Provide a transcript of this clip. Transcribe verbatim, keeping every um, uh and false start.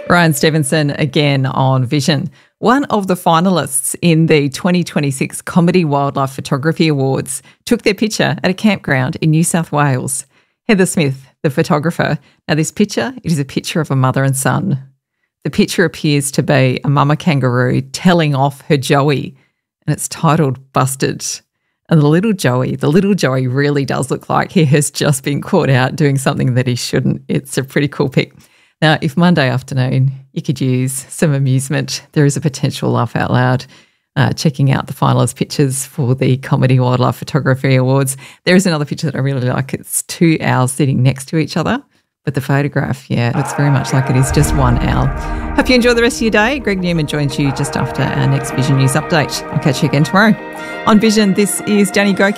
Ryan Stevenson again on Vision. One of the finalists in the twenty twenty-six Comedy Wildlife Photography Awards took their picture at a campground in New South Wales. Heather Smith, the photographer. Now this picture, it is a picture of a mother and son. The picture appears to be a mama kangaroo telling off her Joey, and it's titled Busted. And the little Joey, the little Joey really does look like he has just been caught out doing something that he shouldn't. It's a pretty cool pic. Now, if Monday afternoon you could use some amusement, there is a potential laugh out loud uh, checking out the finalist pictures for the Comedy Wildlife Photography Awards. There is another picture that I really like. It's two owls sitting next to each other, but the photograph, yeah, looks very much like it is just one owl. Hope you enjoy the rest of your day. Greg Newman joins you just after our next Vision News update. I'll catch you again tomorrow. On Vision, this is Danny Goki.